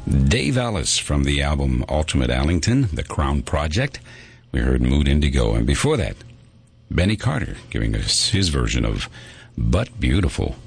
Dave Ellis from the album Ultimate Ellington, The Crown Project. We heard Mood Indigo, and before that, Benny Carter giving us his version of But Beautiful.